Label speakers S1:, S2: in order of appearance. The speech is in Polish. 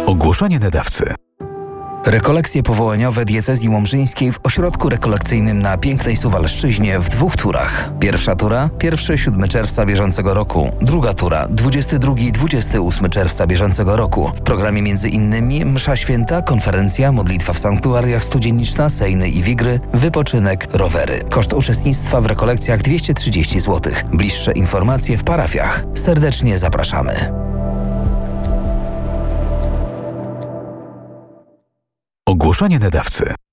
S1: Ogłoszenie nadawcy. Rekolekcje powołaniowe diecezji łomżyńskiej w ośrodku rekolekcyjnym na pięknej Suwalszczyźnie w 2 turach. Pierwsza tura 1-7 czerwca bieżącego roku, druga tura 22-28 czerwca bieżącego roku. W programie m.in. msza święta, konferencja, modlitwa w sanktuariach, studzienniczna, sejny i wigry, wypoczynek, rowery. Koszt uczestnictwa w rekolekcjach 230 zł. Bliższe informacje w parafiach. Serdecznie zapraszamy. Ogłoszenie nadawcy.